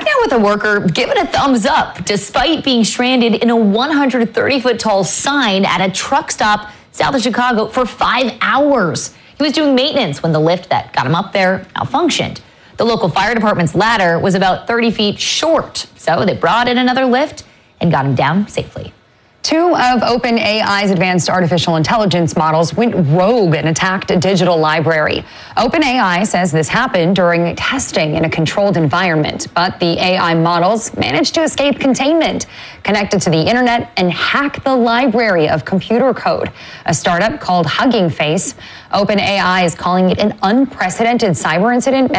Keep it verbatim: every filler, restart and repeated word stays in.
Back now with a worker given a thumbs up despite being stranded in a one hundred thirty foot tall sign at a truck stop south of Chicago for five hours. He was doing maintenance when the lift that got him up there malfunctioned. The local fire department's ladder was about thirty feet short, so they brought in another lift and got him down safely. Two of OpenAI's advanced artificial intelligence models went rogue and attacked a digital library. OpenAI says this happened during testing in a controlled environment, but the A I models managed to escape containment, connected to the internet, and hack the library of computer code. A startup called Hugging Face. OpenAI is calling it an unprecedented cyber incident